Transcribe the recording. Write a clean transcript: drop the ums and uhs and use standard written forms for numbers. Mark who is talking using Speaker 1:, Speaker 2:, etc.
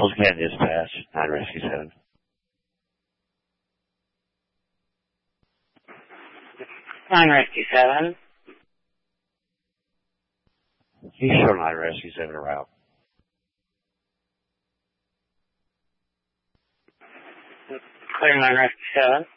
Speaker 1: Cold Command Dispatch, 9 Rescue 7.
Speaker 2: 9 Rescue 7.
Speaker 1: You show 9 Rescue 7 around.
Speaker 2: Clear 9 Rescue 7.